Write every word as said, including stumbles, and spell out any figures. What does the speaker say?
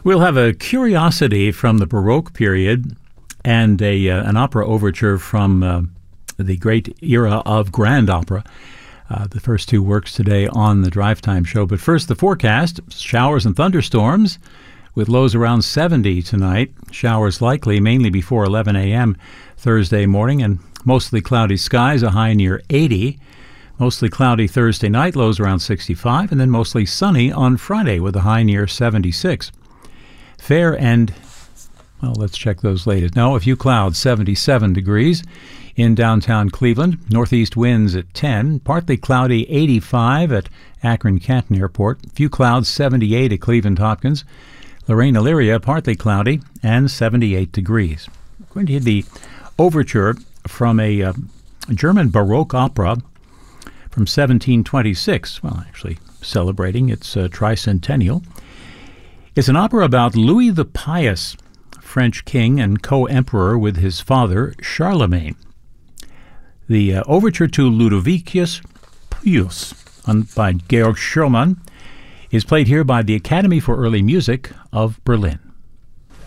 We'll have a curiosity from the Baroque period and a uh, an opera overture from uh, the great era of grand opera. Uh, the first two works today on the Drive Time Show. But first, the forecast: showers and thunderstorms with lows around seventy tonight. Showers likely mainly before eleven a.m. Thursday morning, and mostly cloudy skies, a high near eighty. Mostly cloudy Thursday night, lows around sixty-five, and then mostly sunny on Friday with a high near seventy-six. Fair and, well, let's check those latest. No, a few clouds, seventy-seven degrees in downtown Cleveland. Northeast winds at ten. Partly cloudy, eighty-five at Akron-Canton Airport. A few clouds, seventy-eight at Cleveland Hopkins. Lorraine, Elyria, partly cloudy and seventy-eight degrees. We're going to hear the overture from a uh, German Baroque opera from seventeen twenty-six. Well, actually celebrating its uh, tricentennial. It's an opera about Louis the Pious, French king and co-emperor with his father, Charlemagne. The uh, overture to Ludovicus Pius on, by Georg Schumann is played here by the Academy for Early Music of Berlin.